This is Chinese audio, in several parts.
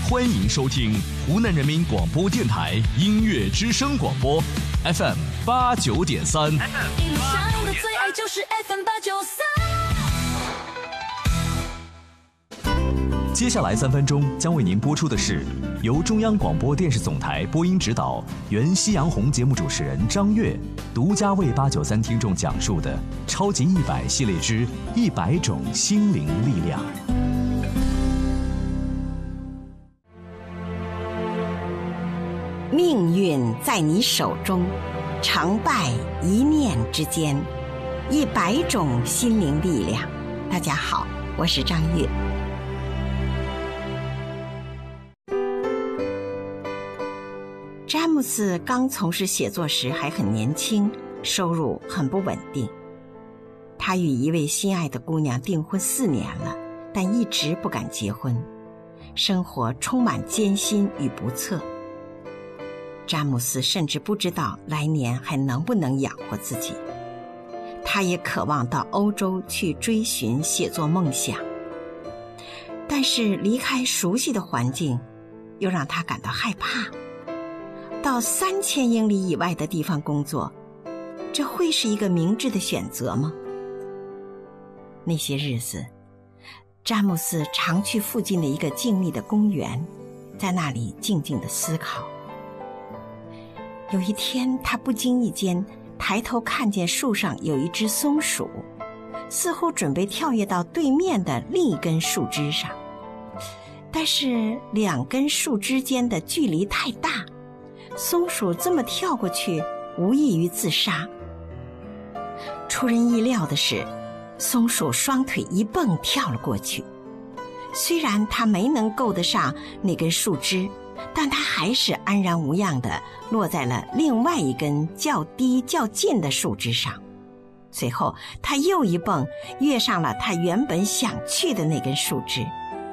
欢迎收听湖南人民广播电台音乐之声广播 FM 89.3。 一路上的最爱就是 FM 893。 接下来3分钟将为您播出的是由中央广播电视总台播音指导、原夕阳红节目主持人张悦独家为893听众讲述的《超级100系列之100种心灵力量》。 命运在你手中，成败一念之间，100种心灵力量。大家好，我是张悦。詹姆斯刚从事写作时还很年轻，收入很不稳定。他与一位心爱的姑娘订婚4年了，但一直不敢结婚，生活充满艰辛与不测。詹姆斯甚至不知道来年还能不能养活自己。他也渴望到欧洲去追寻写作梦想，但是离开熟悉的环境又让他感到害怕。到3000英里以外的地方工作，这会是一个明智的选择吗？那些日子，詹姆斯常去附近的一个静谧的公园，在那里静静地思考。有一天，他不经意间抬头看见树上有一只松鼠，似乎准备跳跃到对面的另一根树枝上，但是2根树枝间的距离太大，松鼠这么跳过去无异于自杀。出人意料的是，松鼠双腿一蹦跳了过去，虽然它没能够得上那根树枝，但它还是安然无恙地落在了另外一根较低较近的树枝上。随后它又一蹦跃上了它原本想去的那根树枝。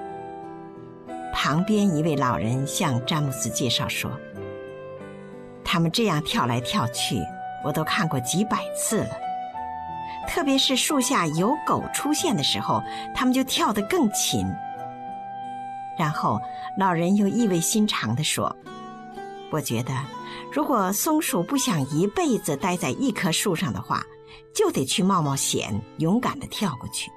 旁边一位老人向詹姆斯介绍说，他们这样跳来跳去，我都看过几百次了。特别是树下有狗出现的时候，他们就跳得更勤。然后老人又意味深长地说，我觉得如果松鼠不想一辈子待在一棵树上的话，就得去冒冒险，勇敢地跳过去。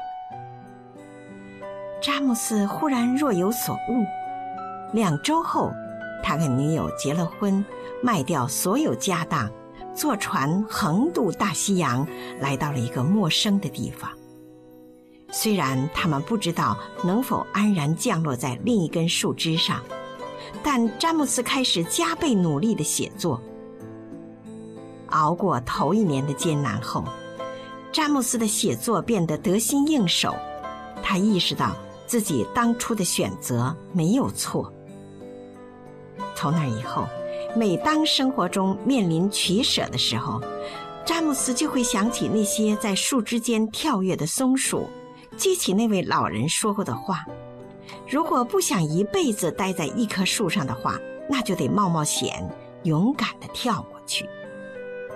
詹姆斯忽然若有所悟，2周后他跟女友结了婚，卖掉所有家当，坐船横渡大西洋，来到了一个陌生的地方。虽然他们不知道能否安然降落在另一根树枝上，但詹姆斯开始加倍努力的写作。熬过头1年的艰难后，詹姆斯的写作变得得心应手，他意识到自己当初的选择没有错。从那以后，每当生活中面临取舍的时候，詹姆斯就会想起那些在树枝间跳跃的松鼠，记起那位老人说过的话，如果不想一辈子待在一棵树上的话，那就得冒冒险，勇敢地跳过去。